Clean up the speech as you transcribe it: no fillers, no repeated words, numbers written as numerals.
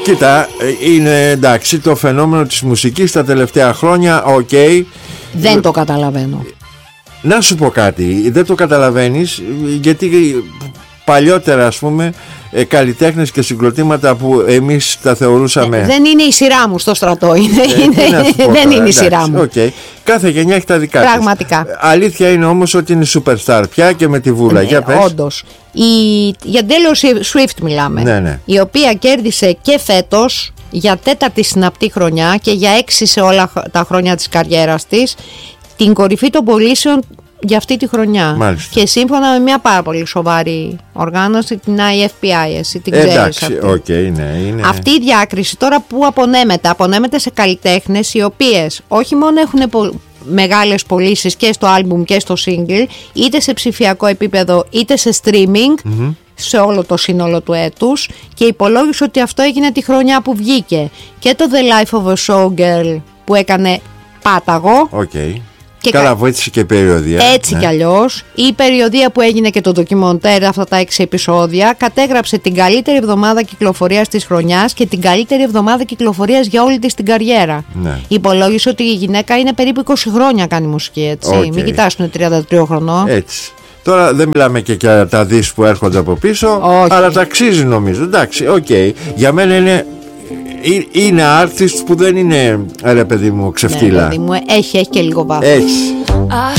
Κοίτα, είναι εντάξει το φαινόμενο της μουσικής τα τελευταία χρόνια, δεν το καταλαβαίνω. Να σου πω κάτι, δεν το καταλαβαίνεις γιατί παλιότερα ας πούμε καλλιτέχνες και συγκροτήματα που εμείς τα θεωρούσαμε δεν είναι η σειρά μου στο στρατό, δεν είναι η σειρά μου. Κάθε γενιά έχει τα δικά πραγματικά της. Αλήθεια είναι όμως ότι είναι superstar πια και με τη βούλα. Για πες. Όντως. Για Taylor Swift μιλάμε, ναι. Η οποία κέρδισε και φέτος για 4η συναπτή χρονιά και για 6 σε όλα τα χρόνια της καριέρας της την κορυφή των πωλήσεων για αυτή τη χρονιά. Μάλιστα. Και σύμφωνα με μια πάρα πολύ σοβαρή οργάνωση, την IFPI, εσύ την ξέρεις αυτή. Είναι. Αυτή η διάκριση τώρα που απονέμεται σε καλλιτέχνες οι οποίες όχι μόνο έχουν μεγάλες πωλήσεις και στο άλμπουμ και στο single, είτε σε ψηφιακό επίπεδο είτε σε streaming, σε όλο το σύνολο του έτους, και υπολόγισε ότι αυτό έγινε τη χρονιά που βγήκε και το The Life of a Showgirl που έκανε πάταγο. Και καλά, βοήθησε και η περιοδία. Έτσι κι αλλιώς, η περιοδία που έγινε και το ντοκιμοντέρ, αυτά τα 6 επεισόδια, κατέγραψε την καλύτερη εβδομάδα κυκλοφορίας της χρονιάς και την καλύτερη εβδομάδα κυκλοφορίας για όλη της την καριέρα. Υπολόγισε ότι η γυναίκα είναι περίπου 20 χρόνια κάνει μουσική, έτσι. Μην κοιτάς, είναι 33 χρονών. Έτσι. Τώρα δεν μιλάμε και για τα δις που έρχονται από πίσω, αλλά τα αξίζει νομίζω. Εντάξει, για μένα είναι artist που δεν είναι, ρε παιδί μου, ξεφτύλα. Ναι, παιδί μου, έχει και λίγο βάθος. Έτσι.